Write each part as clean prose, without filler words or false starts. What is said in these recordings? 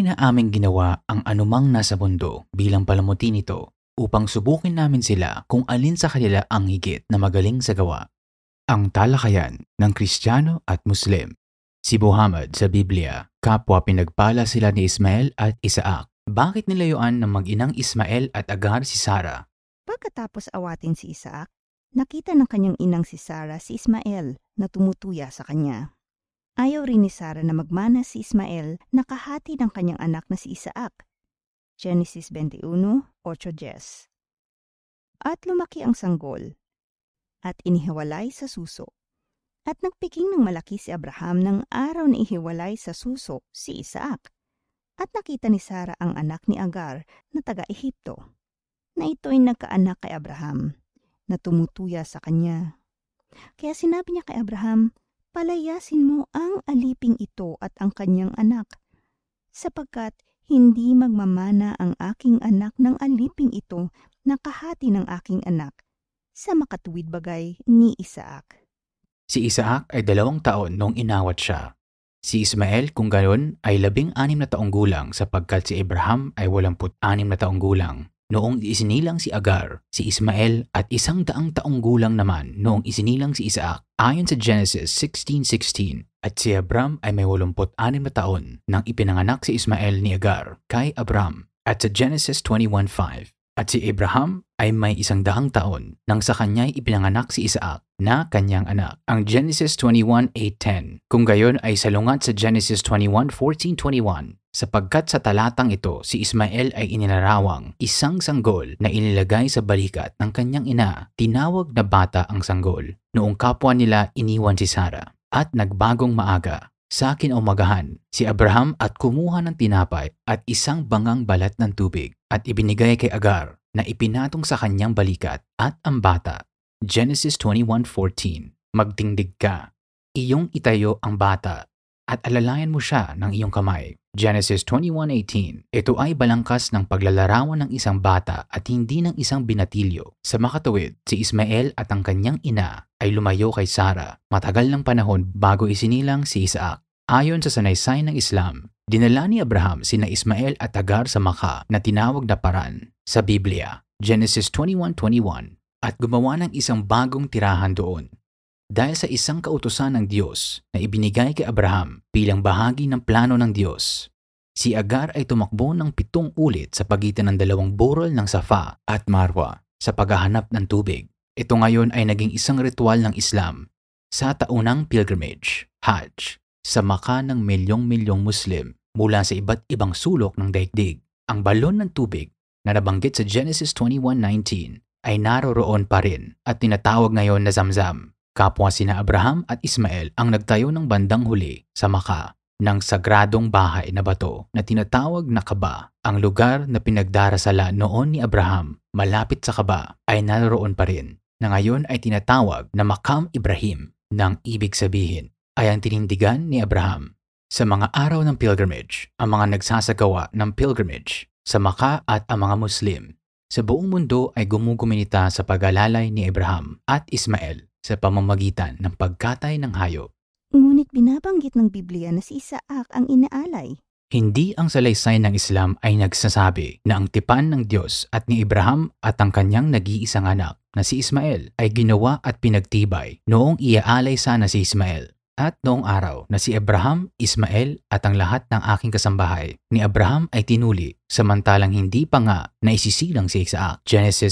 na aming ginawa ang anumang nasa mundo bilang palamuti nito upang subukin namin sila kung alin sa kanila ang higit na magaling sa gawa. Ang talakayan ng Kristiyano at Muslim. Si Muhammad sa Biblia, kapwa pinagpala sila ni Ismael at Isaac. Bakit nilayuan ng mag-inang Ismael at Agar si Sarah? Pagkatapos awatin si Isaac, nakita ng kanyang inang si Sarah si Ismael na tumutuya sa kanya. Ayaw rin ni Sarah na magmana si Ismael na kahati ng kanyang anak na si Isaac. Genesis 21:8-10. At lumaki ang sanggol at inihiwalay sa suso. At nagpiking ng malaki si Abraham ng araw na ihiwalay sa suso si Isaac. At nakita ni Sarah ang anak ni Agar na taga-Ehipto, na ito'y nagkaanak kay Abraham, na tumutuya sa kanya. Kaya sinabi niya kay Abraham, "Palayasin mo ang aliping ito at ang kanyang anak, sapagkat hindi magmamana ang aking anak ng aliping ito na kahati ng aking anak, sa makatuwid bagay ni Isaac." Si Isaac ay 2 taon noong inawat siya. Si Ismael kung gayon ay 16 na taong gulang sapagkat si Abraham ay 86 na taong gulang. Noong isinilang si Agar, si Ismael at 100 taong gulang naman noong isinilang si Isaac ayon sa Genesis 16:16. At si Abram ay may 86 na taon nang ipinanganak si Ismael ni Agar kay Abram. At sa Genesis 21:5. At si Abraham ay may 100 taon nang sa kanya'y ipinanganak si Isaac na kanyang anak. Ang Genesis 21:8-10 kung gayon ay salungat sa Genesis 21:14-21 sapagkat sa talatang ito si Ismael ay inilarawang isang sanggol na inilagay sa balikat ng kanyang ina. Tinawag na bata ang sanggol. Noong kapwa nila iniwan si Sarah at nagbagong maaga. Sa kinaumagahan, si Abraham at kumuha ng tinapay at isang bangang balat ng tubig at ibinigay kay Agar na ipinatong sa kanyang balikat at ang bata. Genesis 21:14. Magtindig ka, iyong itayo ang bata at alalayan mo siya ng iyong kamay. Genesis 21:18. Ito ay balangkas ng paglalarawan ng isang bata at hindi ng isang binatilyo. Sa makatuwid, si Ismael at ang kanyang ina ay lumayo kay Sarah matagal ng panahon bago isinilang si Isaac. Ayon sa sanaysay ng Islam, dinala ni Abraham sina Ismael at Agar sa Maka na tinawag na Paran sa Biblia, Genesis 21:21, at gumawa ng isang bagong tirahan doon. Dahil sa isang kautusan ng Diyos na ibinigay kay Abraham bilang bahagi ng plano ng Diyos, si Agar ay tumakbo ng 7 ulit sa pagitan ng 2 burol ng Safa at Marwa sa paghahanap ng tubig. Ito ngayon ay naging isang ritual ng Islam sa taunang pilgrimage, Hajj, sa Maka ng milyong-milyong Muslim mula sa iba't ibang sulok ng daigdig. Ang balon ng tubig na nabanggit sa Genesis 21:19 ay naroroon pa rin at tinatawag ngayon na Zamzam. Kapwa sina Abraham at Ismael ang nagtayo ng bandang huli sa Maka ng sagradong bahay na bato na tinatawag na Kaba. Ang lugar na pinagdarasala noon ni Abraham malapit sa Kaba ay naroroon pa rin na ngayon ay tinatawag na Maqam Ibrahim, nang ibig sabihin ay ang tinindigan ni Abraham. Sa mga araw ng pilgrimage, ang mga nagsasagawa ng pilgrimage sa Maka at ang mga Muslim sa buong mundo ay gumuguminita sa pag-alalay ni Abraham at Ismael sa pamamagitan ng pagkatay ng hayop. Ngunit binabanggit ng Biblia na si Isaac ang inaalay. Hindi ang salaysay ng Islam ay nagsasabi na ang tipan ng Diyos at ni Abraham at ang kanyang nag-iisang anak na si Ismael ay ginawa at pinagtibay noong iaalay sana si Ismael. At noong araw na si Abraham, Ismael at ang lahat ng aking kasambahay ni Abraham ay tinuli samantalang hindi pa nga naisisilang si Isaac. Genesis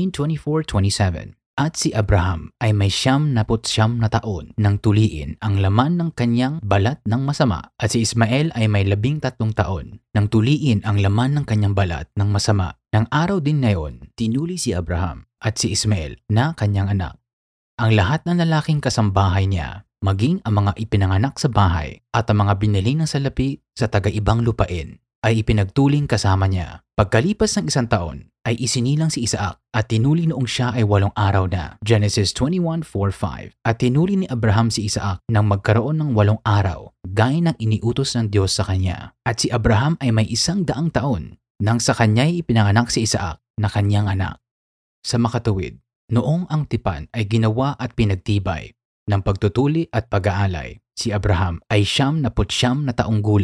17:24-27. At si Abraham ay may 99 na taon nang tuliin ang laman ng kanyang balat ng masama at si Ismael ay may 13 taon nang tuliin ang laman ng kanyang balat ng masama. Nang araw din na yon, tinuli si Abraham at si Ismael na kanyang anak. Ang lahat ng lalaking kasambahay niya, maging ang mga ipinanganak sa bahay at ang mga binili ng salapi sa taga-ibang lupain, ay ipinagtuling kasama niya. Pagkalipas ng 1 taon, ay isinilang si Isaac at tinuli noong siya ay 8 araw na. Genesis 21:4-5. At tinuli ni Abraham si Isaac nang magkaroon ng 8 araw, gaya ng iniutos ng Diyos sa kanya. At si Abraham ay may 100 taon nang sa kanya'y ipinanganak si Isaac na kanyang anak. Sa makatuwid, noong ang tipan ay ginawa at pinagtibay ng pagtutuli at pag-aalay, si Abraham ay 99 na taong gulang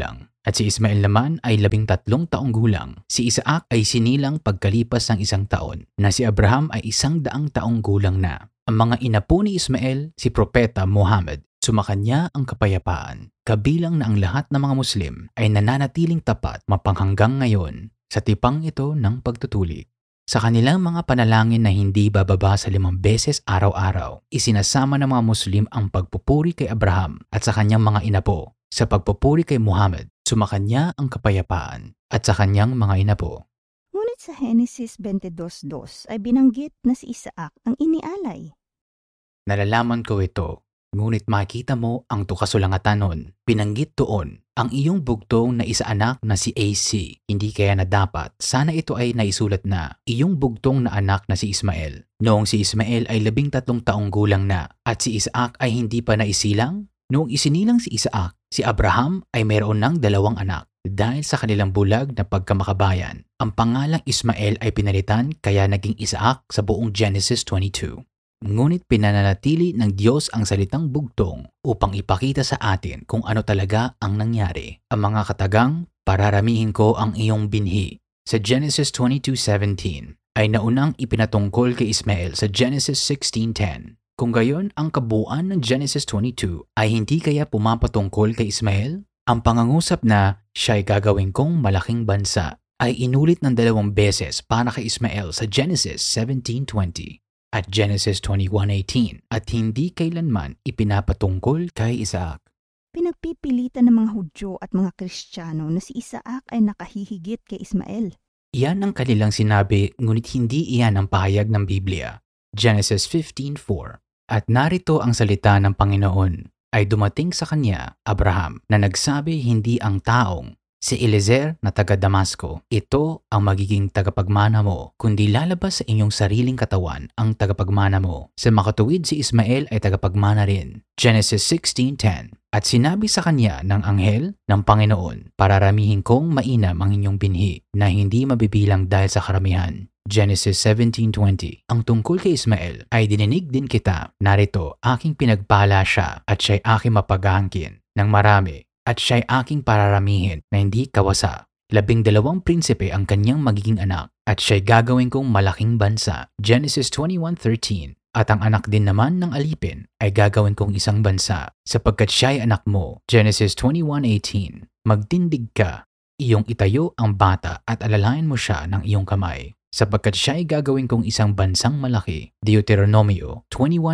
At si Ismael naman ay 13 taong gulang. Si Isaac ay sinilang pagkalipas ng 1 taon, na si Abraham ay 100 taong gulang na. Ang mga inapo ni Ismael, si Propeta Muhammad, sumakanya ang kapayapaan. Kabilang na ang lahat ng mga Muslim ay nananatiling tapat mapanghanggang ngayon sa tipang ito ng pagtutuli. Sa kanilang mga panalangin na hindi bababa sa 5 beses araw-araw, isinasama ng mga Muslim ang pagpupuri kay Abraham at sa kanyang mga inapo. Sa pagpupuri kay Muhammad, sumakanya ang kapayapaan at sa kanyang mga inapo. Ngunit sa Genesis 22:2 ay binanggit na si Isaac ang inialay. Nalalaman ko ito, ngunit makita mo ang kasulangatan nun. Binanggit doon ang iyong bugtong na isa anak na si AC. Hindi kaya na dapat, sana ito ay naisulat na iyong bugtong na anak na si Ismael. Noong si Ismael ay 13 taong gulang na at si Isaac ay hindi pa naisilang, noong isinilang si Isaac, si Abraham ay mayroon ng 2 anak. Dahil sa kanilang bulag na pagkamakabayan, ang pangalang Ismael ay pinalitan kaya naging Isaac sa buong Genesis 22. Ngunit pinananatili ng Diyos ang salitang bugtong upang ipakita sa atin kung ano talaga ang nangyari. Ang mga katagang, pararamihin ko ang iyong binhi sa Genesis 22:17 ay naunang ipinatungkol kay Ismael sa Genesis 16:10. Kung gayon, ang kabuuan ng Genesis 22 ay hindi kaya pumapatungkol kay Ismael? Ang pangangusap na siya'y gagawin kong malaking bansa ay inulit ng 2 beses para kay Ismael sa Genesis 17:20 at Genesis 21:18 at hindi kailanman ipinapatungkol kay Isaac. Pinagpipilitan ng mga Hudyo at mga Kristiyano na si Isaac ay nakahihigit kay Ismael. Iyan ang kanilang sinabi, ngunit hindi iyan ang pahayag ng Biblia. Genesis 15:4. At narito ang salita ng Panginoon ay dumating sa kanya, Abraham, na nagsabi hindi ang taong si Eliezer na taga Damasco, ito ang magiging tagapagmana mo, kundi lalabas sa inyong sariling katawan ang tagapagmana mo. Sa makatuwid si Ismael ay tagapagmana rin. Genesis 16:10. At sinabi sa kanya ng anghel ng Panginoon, pararamihin kong mainam ang inyong binhi na hindi mabibilang dahil sa karamihan. Genesis 17:20. Ang tungkol kay Ismael ay dininig din kita, narito aking pinagpala siya at siya'y aking mapag-aangkin ng marami at siya'y aking pararamihin na hindi kawasa. 12 prinsipe ang kanyang magiging anak at siya'y gagawin kong malaking bansa. Genesis 21:13. At ang anak din naman ng alipin ay gagawin kong isang bansa sapagkat siya'y anak mo. Genesis 21:18. Magtindig ka, iyong itayo ang bata at alalayan mo siya ng iyong kamay sapagkat siya'y gagawin kong isang bansang malaki. Deuteronomio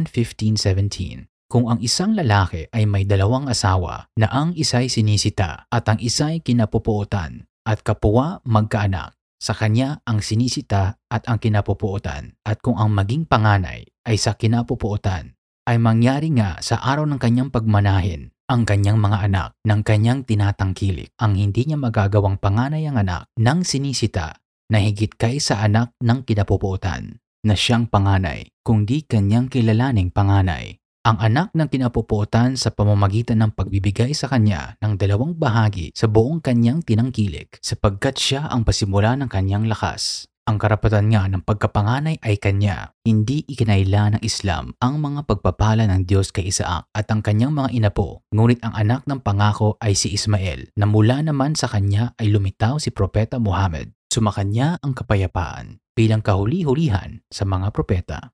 21:15-17. Kung ang isang lalaki ay may 2 asawa na ang isa'y sinisita at ang isa'y kinapupuotan at kapwa magkaanak, sa kanya ang sinisita at ang kinapupuotan at kung ang maging panganay ay sa kinapupuotan, ay mangyari nga sa araw ng kanyang pagmanahin ang kanyang mga anak ng kanyang tinatangkilik, ang hindi niya magagawang panganay ang anak ng sinisita na higit kay sa anak ng kinapupuotan na siyang panganay, kundi kanyang kilalaning panganay. Ang anak ng kinapupuotan sa pamamagitan ng pagbibigay sa kanya ng 2 bahagi sa buong kanyang tinangkilik sapagkat siya ang pasimula ng kanyang lakas. Ang karapatan nga ng pagkapanganay ay kanya. Hindi ikinaila ng Islam ang mga pagpapala ng Diyos kay Isaac at ang kanyang mga inapo, ngunit ang anak ng pangako ay si Ismael na mula naman sa kanya ay lumitaw si Propeta Muhammad. Sumakanya ang kapayapaan bilang kahuli-hulihan sa mga propeta.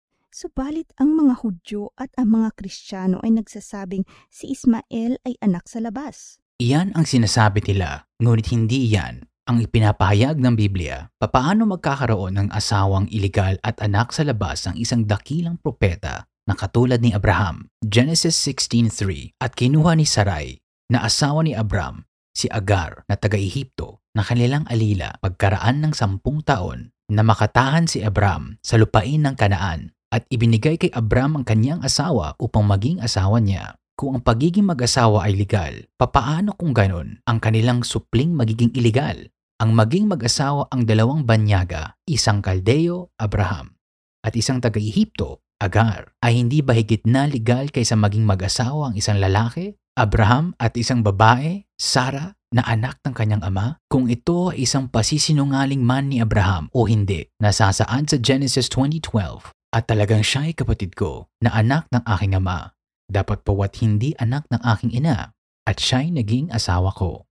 Subalit ang mga Hudyo at ang mga Kristiyano ay nagsasabing si Ismael ay anak sa labas. Iyan ang sinasabi nila, ngunit hindi iyan ang ipinapahayag ng Biblia. Papaano magkakaroon ng asawang iligal at anak sa labas ng isang dakilang propeta na katulad ni Abraham? Genesis 16:3. At kinuha ni Sarai na asawa ni Abram si Agar na taga-Ehipto na kanilang alila pagkaraan ng 10 taon na makatahan si Abram sa lupain ng Kanaan at ibinigay kay Abram ang kanyang asawa upang maging asawa niya. Kung ang pagiging mag-asawa ay legal, papaano kung ganon ang kanilang supling magiging illegal? Ang maging mag-asawa ang 2 banyaga, isang Kaldeo, Abraham, at isang taga-Ehipto, Agar, ay hindi ba higit na legal kaysa maging mag-asawa ang isang lalaki, Abraham, at isang babae, Sarah, na anak ng kanyang ama? Kung ito ay isang pasisinungaling man ni Abraham o hindi, nasasaad sa Genesis 20:12, at talagang siya ay kapatid ko na anak ng aking ama, dapat pawat hindi anak ng aking ina, at siya'y naging asawa ko.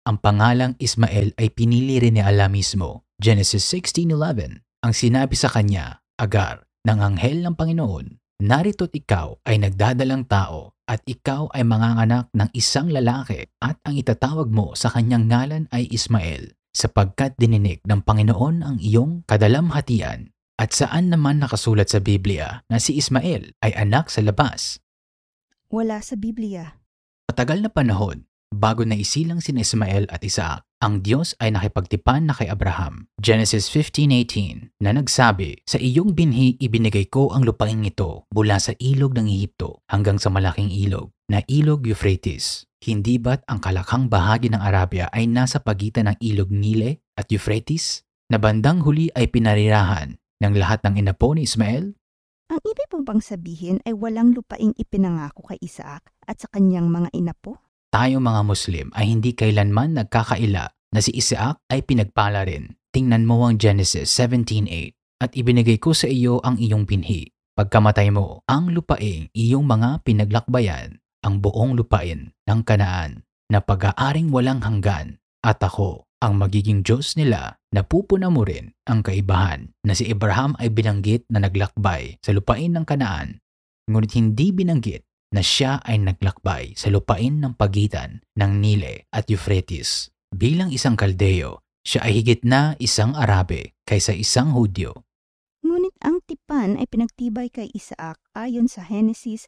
Ang pangalang Ismael ay pinili rin ni Allah mismo. Genesis 16:11. Ang sinabi sa kanya, Agar, ng anghel ng Panginoon, narito't ikaw ay nagdadalang tao at ikaw ay manganganak ng isang lalaki at ang itatawag mo sa kanyang ngalan ay Ismael, sapagkat dininig ng Panginoon ang iyong kadalamhatian. At saan naman nakasulat sa Biblia na si Ismael ay anak sa labas? Wala sa Biblia. Matagal na panahon, bago na isilang sina Ismael at Isaac, ang Diyos ay nakipagtipan na kay Abraham, Genesis 15:18, na nagsabi, Sa iyong binhi ibinigay ko ang lupaing ito mula sa ilog ng Ehipto hanggang sa malaking ilog, na ilog Euphrates. Hindi ba't ang kalakhang bahagi ng Arabia ay nasa pagitan ng ilog Nile at Euphrates, na bandang huli ay pinarirahan ng lahat ng inapo ni Ismael? Ang ibig mo bang sabihin ay walang lupaing ipinangako kay Isaac at sa kanyang mga inapo? Tayo mga Muslim ay hindi kailanman nagkakaila na si Isaac ay pinagpala rin. Tingnan mo ang Genesis 17:8. At ibinigay ko sa iyo ang iyong binhi. Pagkamatay mo, ang lupaing iyong mga pinaglakbayan, ang buong lupain ng Kanaan, na pag-aaring walang hanggan, at ako ang magiging Diyos nila, napupuna mo rin ang kaibahan na si Abraham ay binanggit na naglakbay sa lupain ng Kanaan, ngunit hindi binanggit na siya ay naglakbay sa lupain ng pagitan ng Nile at Euphrates. Bilang isang Kaldeo, siya ay higit na isang Arabe kaysa isang Hudyo. Ngunit ang tipan ay pinagtibay kay Isaac ayon sa Genesis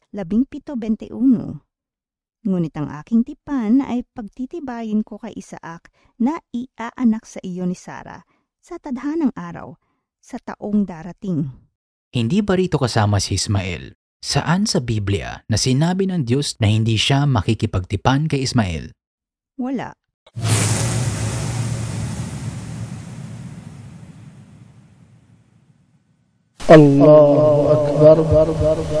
17:21. Ngunit ang aking tipan ay pagtitibayin ko kay Isaac na iaanak sa iyo ni Sarah sa tadhanang araw, sa taong darating. Hindi ba rito kasama si Ismael? Saan sa Biblia na sinabi ng Diyos na hindi siya makikipagtipan kay Ismael? Wala. Allahu Akbar.